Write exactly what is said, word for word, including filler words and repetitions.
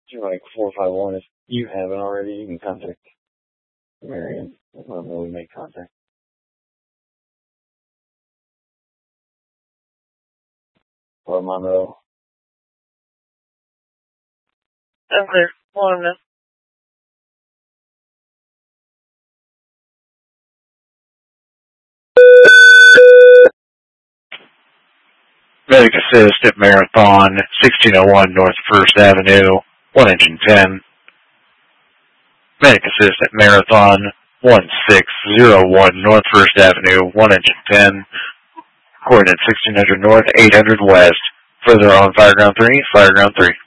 two like four five one. If you haven't already, you can contact Marion. Let them know we make contact. Or Monroe. I'm clear. Hold on now. Medic Assist at Marathon, sixteen oh one North First Avenue, one engine ten. Medic Assist at Marathon, one six oh one North First Avenue, one engine ten. Coordinate sixteen hundred North, eight hundred West. Further on Fireground three, Fireground three.